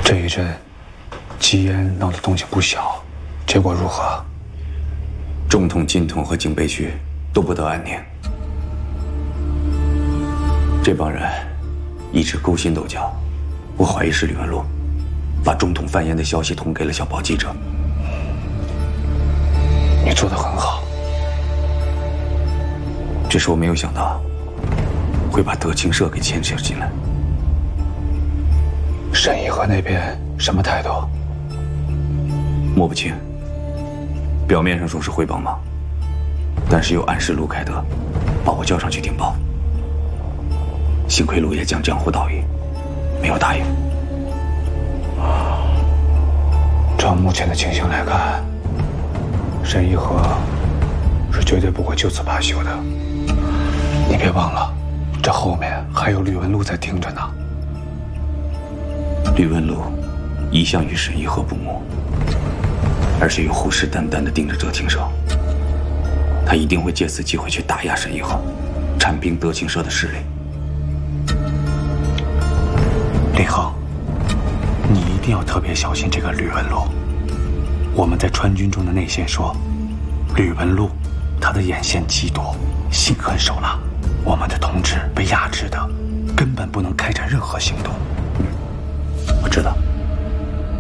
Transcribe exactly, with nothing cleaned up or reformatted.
这一阵，基烟闹的动静不小，结果如何？ 中统、金统和警备区都不得安宁。这帮人一直勾心斗角，我怀疑是吕文禄把中统贩烟的消息捅给了小报记者。 你做得很好， 只是我没有想到会把德清社给牵扯进来。 沈义和那边什么态度？ 摸不清。表面上说是会帮忙，但是又暗示陆凯德把我叫上去顶报。幸亏陆爷将江湖道义，没有答应。 照目前的情形来看，沈义和是绝对不会就此罢休的。你别忘了，这后面还有吕文禄在盯着呢。 吕文禄一向与沈义和不睦，而且又虎视眈眈地盯着德清社。他一定会借此机会去打压沈义和，铲平德清社的势力。 李恒，你一定要特别小心这个吕文禄。我们在川军中的内线说，吕文禄他的眼线极多，心狠手辣，我们的同志被压制的，根本不能开展任何行动。 我知道。